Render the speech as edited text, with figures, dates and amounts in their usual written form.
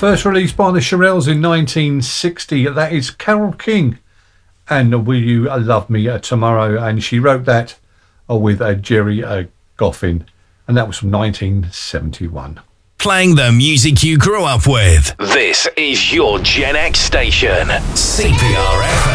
First released by the Shirelles in 1960. That is Carole King and Will You Love Me Tomorrow? And she wrote that with Jerry Goffin, and that was from 1971. Playing the music you grew up with. This is your Gen X station, CPRF.